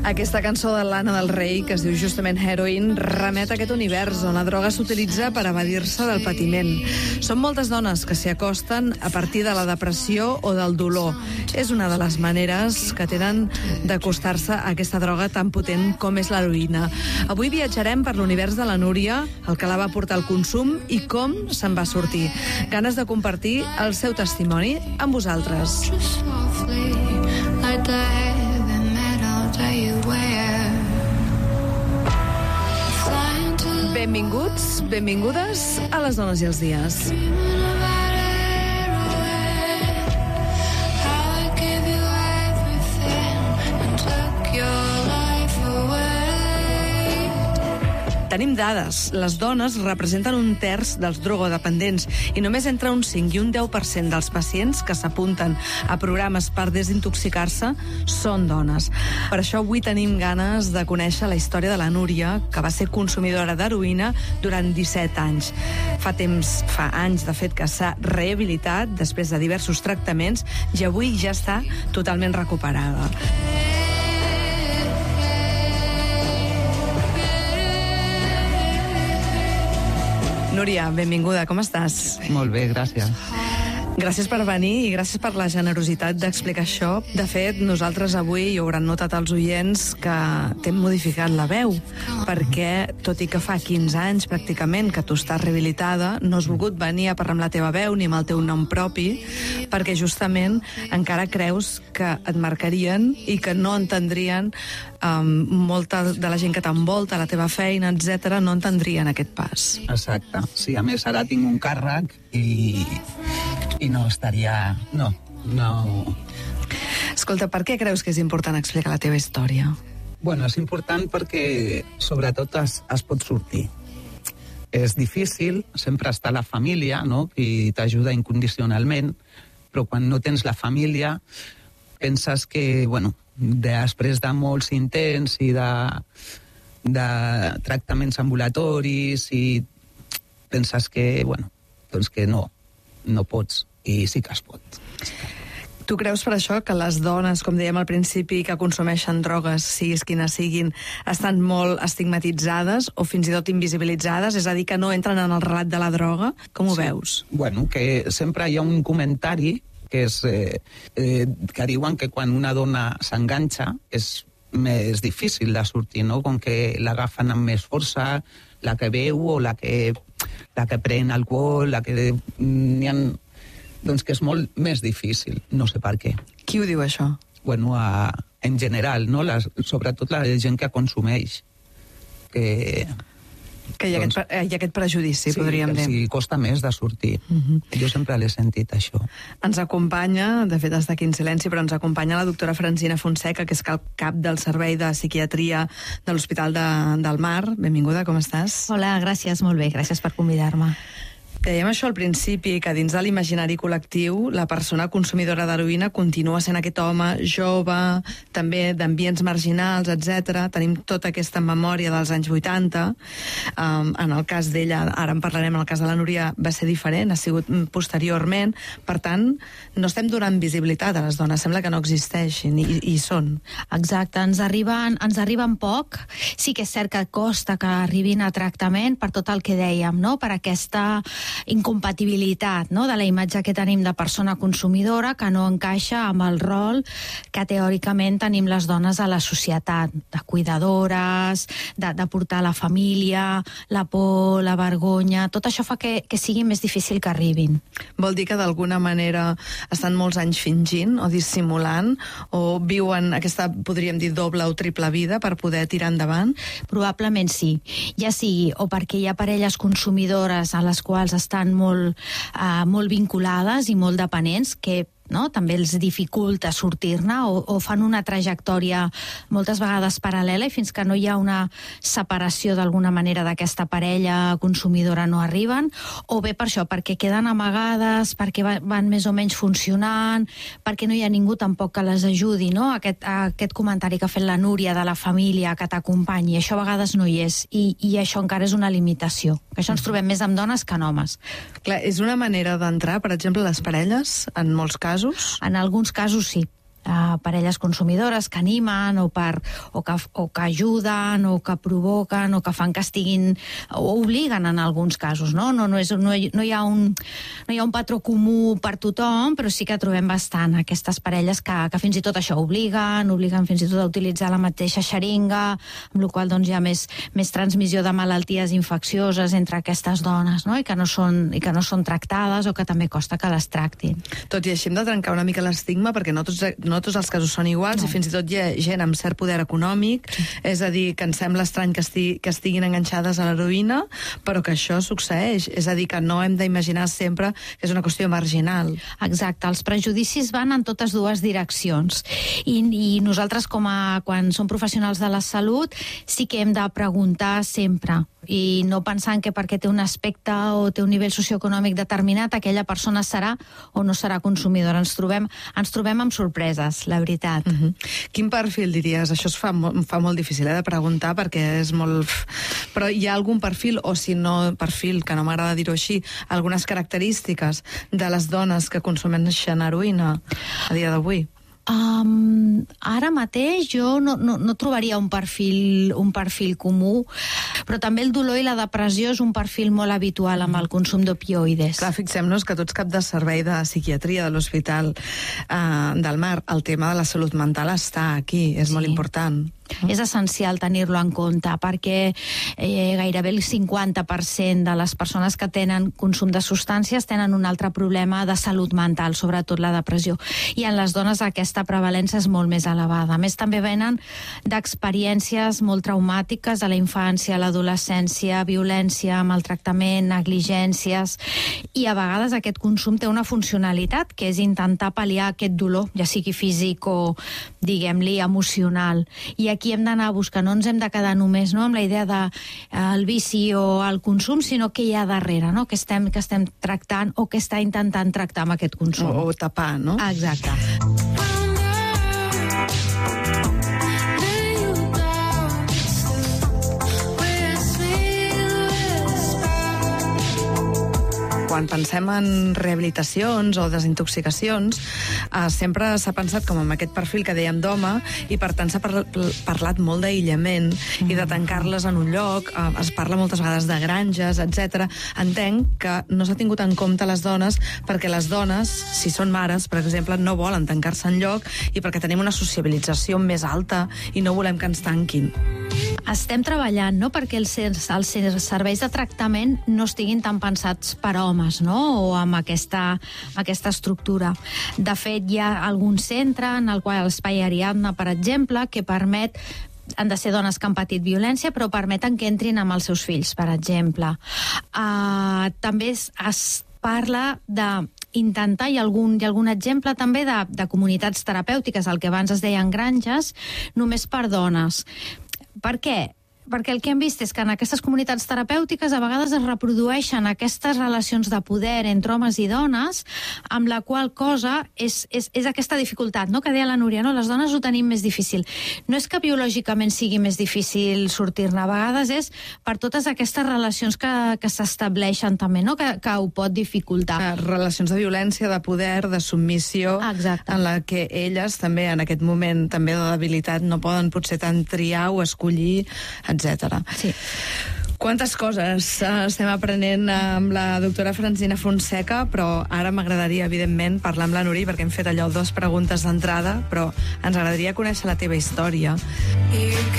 Aquesta cançó de Lana del Rei, que es diu justament Heroin, remet a aquest univers on la droga s'utilitza per evadir-se del patiment. Són moltes dones que s'hi acosten a partir de la depressió o del dolor. És una de les maneres que tenen d'acostar-se a aquesta droga tan potent com és l'heroïna. Avui viatjarem per l'univers de la Núria, el que la va portar al consum i com se'n va sortir. Ganes de compartir el seu testimoni amb vosaltres. Benvinguts, benvingudes a Les dones i els dies. Tenim dades. Les dones representen 1/3 dels drogodependents i només entre un 5 i un 10% dels pacients que s'apunten a programes per desintoxicar-se són dones. Per això avui tenim ganes de conèixer la història de la Núria, que va ser consumidora d'heroïna durant 17 anys. Fa anys, de fet, que s'ha rehabilitat després de diversos tractaments i avui ja està totalment recuperada. Núria, benvinguda, com estàs? Molt bé, gràcies. Gràcies per venir i gràcies per la generositat d'explicar això. De fet, nosaltres avui, i ho hauran notat els oients, que t'hem modificat la veu, perquè, tot i que fa 15 anys pràcticament que tu estàs rehabilitada, no has volgut venir a parlar amb la teva veu ni amb el teu nom propi, perquè justament encara creus que et marcarien i que no entendrien, molta de la gent que t'envolta, la teva feina, etc., no entendrien aquest pas. Exacte. Sí, a més, ara tinc un càrrec i no estaria... No. Escolta, per què creus que és important explicar la teva història? Bueno, és important perquè, sobretot, es pot sortir. És difícil, sempre està la família, no?, i t'ajuda incondicionalment, però quan no tens la família, penses que, bueno, després de molts intents i de tractaments ambulatoris, i penses que, bueno, doncs que no pots, i sí que es pot. Tu creus per això que les dones, com dèiem al principi, que consumeixen drogues, siguis quines siguin, estan molt estigmatitzades o fins i tot invisibilitzades? És a dir, que no entren en el relat de la droga? Com ho veus? Bueno, que sempre hi ha un comentari que és que diuen que quan una dona s'enganxa és més difícil de sortir, no? Com que l'agafen amb més força, la que beu o la que pren alcohol, la que... doncs que és molt més difícil, no sé per què. Qui ho diu, això? Bueno, en general, no? Sobretot la gent que consumeix. Que hi ha aquest prejudici, podríem dir. Sí, costa més de sortir. Jo sempre l'he sentit, això. Ens acompanya, de fet està aquí en silenci, però ens acompanya la doctora Francina Fonseca, que és cap del Servei de Psiquiatria de l'Hospital del Mar. Benvinguda, com estàs? Hola, gràcies, molt bé, gràcies per convidar-me. Dèiem això al principi, que dins de l'imaginari col·lectiu la persona consumidora d'heroïna continua sent aquest home jove, també d'ambients marginals, etc. Tenim tota aquesta memòria dels anys 80. En el cas d'ella, ara en parlarem, en el cas de la Núria va ser diferent, ha sigut posteriorment. Per tant, no estem donant visibilitat a les dones, sembla que no existeixin, i són. Exacte, ens arriben poc. Sí que és cert que costa que arribin a tractament per tot el que dèiem, no? Per aquesta incompatibilitat, no?, de la imatge que tenim de persona consumidora que no encaixa amb el rol que teòricament tenim les dones a la societat, de cuidadores, de portar la família, la por, la vergonya, tot això fa que sigui més difícil que arribin. Vol dir que d'alguna manera estan molts anys fingint o dissimulant o viuen aquesta, podríem dir, doble o triple vida per poder tirar endavant? Probablement sí, ja sigui o perquè hi ha parelles consumidores a les quals estan molt vinculades i molt dependents, que no? També els dificulta sortir-ne o fan una trajectòria moltes vegades paral·lela i fins que no hi ha una separació d'alguna manera d'aquesta parella consumidora no arriben, o bé per això, perquè queden amagades, perquè van més o menys funcionant, perquè no hi ha ningú tampoc que les ajudi, no? Aquest comentari que ha fet la Núria de la família que t'acompanyi, això a vegades no hi és, i això encara és una limitació, que això ens trobem més amb dones que en homes. Clar, és una manera d'entrar, per exemple, les parelles, en molts casos? En alguns casos sí. parelles consumidores que animen o que ajuden o que provoquen o que fan que estiguin o obliguen en alguns casos, no? No hi ha un patró comú per tothom, però sí que trobem bastant aquestes parelles que fins i tot això obliguen fins i tot a utilitzar la mateixa xeringa, amb la qual doncs, hi ha més transmissió de malalties infeccioses entre aquestes dones, no? I que no són tractades o que també costa que les tractin. Tot i així hem de trencar una mica l'estigma perquè no tots els casos són iguals, i fins i tot hi ha gent amb cert poder econòmic, és a dir, que ens sembla estrany que estiguin enganxades a l'heroïna, però que això succeeix, és a dir, que no hem d'imaginar sempre que és una qüestió marginal. Exacte, els prejudicis van en totes dues direccions, i nosaltres quan som professionals de la salut sí que hem de preguntar sempre, i no pensant que perquè té un aspecte o té un nivell socioeconòmic determinat aquella persona serà o no serà consumidora. Ens trobem amb sorpreses, la veritat. Quin perfil diries? Això es fa molt difícil de preguntar perquè és molt... Però hi ha algun perfil, o si no perfil, que no m'agrada dir-ho així, algunes característiques de les dones que consumeixen heroïna a dia d'avui? Ara mateix jo no trobaria un perfil comú, però també el dolor i la depressió és un perfil molt habitual amb el consum d'opioides. Clar, fixem-nos que tu ets cap de servei de psiquiatria de l'Hospital del Mar. El tema de la salut mental està aquí, és molt important. És essencial tenir-lo en compte perquè gairebé el 50% de les persones que tenen consum de substàncies tenen un altre problema de salut mental, sobretot la depressió. I en les dones aquesta prevalència és molt més elevada. A més, també venen d'experiències molt traumàtiques a la infància, a l'adolescència, violència, maltractament, negligències, i a vegades aquest consum té una funcionalitat, que és intentar pal·liar aquest dolor, ja sigui físic o, diguem-li, emocional. I aquí hem d'anar a buscar, no ens hem de quedar només amb la idea del vici o el consum, sinó què hi ha darrere, que estem tractant o que està intentant tractar amb aquest consum. O tapar, no? Exacte. Quan pensem en rehabilitacions o desintoxicacions, sempre s'ha pensat com en aquest perfil que dèiem d'home, i per tant s'ha parlat molt d'aïllament i de tancar-les en un lloc, es parla moltes vegades de granges, etc. Entenc que no s'ha tingut en compte les dones perquè les dones, si són mares, per exemple, no volen tancar-se en lloc i perquè tenim una sociabilització més alta i no volem que ens tanquin. Estem treballant, perquè els serveis de tractament no estiguin tan pensats per homes, o amb aquesta estructura. De fet, hi ha algun centre en el qual l'Espai Ariadna, per exemple, que permet, han de ser dones que han patit violència, però permeten que entrin amb els seus fills, per exemple. També es parla d'intentar, hi ha algun exemple també de comunitats terapèutiques, el que abans es deien granges, només per dones. Per què? Perquè el que hem vist és que en aquestes comunitats terapèutiques a vegades es reprodueixen aquestes relacions de poder entre homes i dones, amb la qual cosa és aquesta dificultat, que deia la Núria, les dones ho tenim més difícil. No és que biològicament sigui més difícil sortir-ne, a vegades és per totes aquestes relacions que s'estableixen també, que ho pot dificultar. Relacions de violència, de poder, de submissió, exacte, en la que elles també en aquest moment també de debilitat no poden potser tant triar o escollir, etc. Sí. Quantes coses estem aprenent amb la doctora Francina Fonseca, però ara m'agradaria, evidentment, parlar amb la Núria, perquè hem fet allò 2 preguntes d'entrada, però ens agradaria conèixer la teva història.